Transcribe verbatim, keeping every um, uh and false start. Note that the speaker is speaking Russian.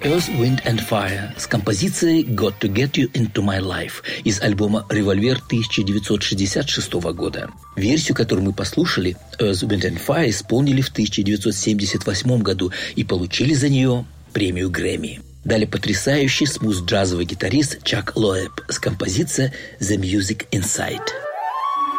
Earth, Wind and Fire с композицией «Got to Get You Into My Life» из альбома «Револьвер» тысяча девятьсот шестьдесят шестого года. Версию, которую мы послушали, Earth, Wind and Fire исполнили в тысяча девятьсот семьдесят восьмом году и получили за нее премию Грэмми. Далее потрясающий смуз-джазовый гитарист Чак Лоэб с композицией «The Music Inside».